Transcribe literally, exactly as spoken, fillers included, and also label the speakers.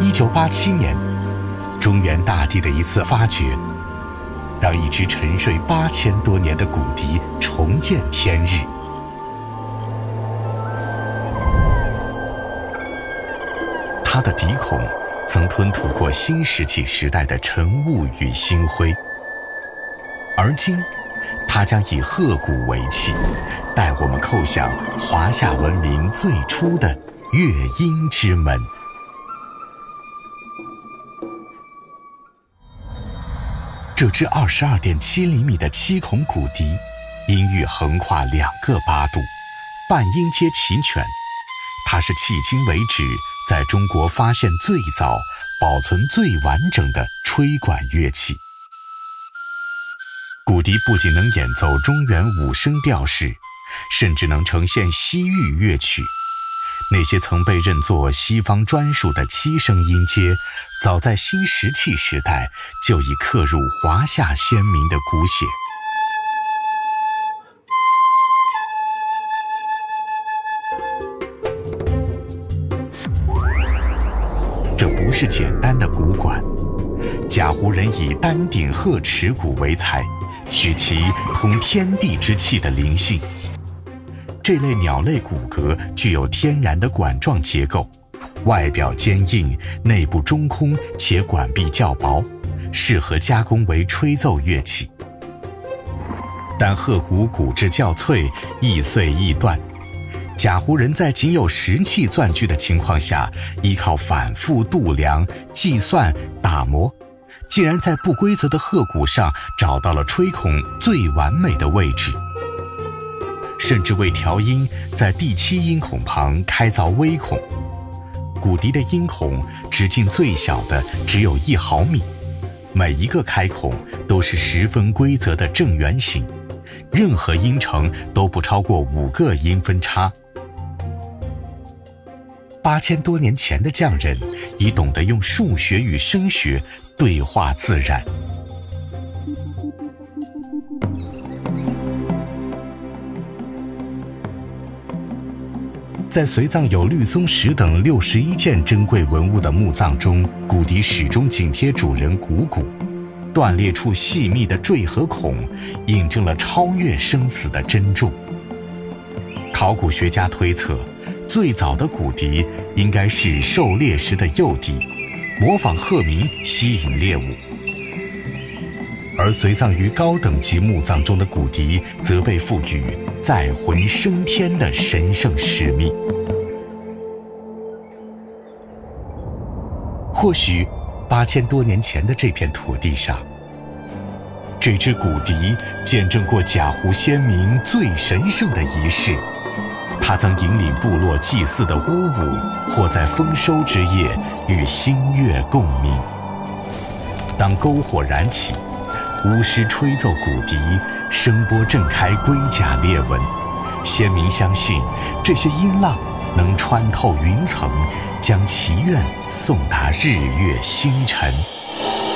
Speaker 1: 一九八七年，中原大地的一次发掘，让一支沉睡八千多年的骨笛重见天日。它的笛孔曾吞吐过新石器时代的晨雾与星辉，而今它将以鹤鼓为器，带我们叩响华夏文明最初的乐音之门。这支二十二点七厘米的七孔骨笛，音域横跨两个八度，半音阶齐全。它是迄今为止在中国发现最早、保存最完整的吹管乐器。骨笛不仅能演奏中原五声调式，甚至能呈现西域乐曲。那些曾被认作西方专属的七声音阶，早在新石器时代就已刻入华夏先民的骨血。这不是简单的骨管，贾胡人以丹顶鹤齿骨为材，取其通天地之气的灵性。这类鸟类骨骼具有天然的管状结构，外表坚硬，内部中空，且管壁较薄，适合加工为吹奏乐器。但鹤骨骨质较脆，易碎易断。贾胡人在仅有石器钻具的情况下，依靠反复度量、计算、打磨，竟然在不规则的鹤骨上找到了吹孔最完美的位置，甚至为调音在第七音孔旁开凿微孔。骨笛的音孔直径最小的只有一毫米，每一个开孔都是十分规则的正圆形，任何音程都不超过五个音分差。八千多年前的匠人已懂得用数学与声学对话自然。在随葬有绿松石等六十一件珍贵文物的墓葬中，骨笛始终紧贴主人骨骨，断裂处细密的坠和孔，印证了超越生死的珍重。考古学家推测，最早的骨笛应该是狩猎时的诱笛，模仿鹤鸣吸引猎物。而随葬于高等级墓葬中的骨笛，则被赋予载魂升天的神圣使命。或许，八千多年前的这片土地上，这支骨笛见证过贾胡先民最神圣的仪式。它曾引领部落祭祀的巫舞，或在丰收之夜与新月共鸣。当篝火燃起，巫师吹奏骨笛，声波震开龟甲裂纹。先民相信，这些音浪能穿透云层，将祈愿送达日月星辰。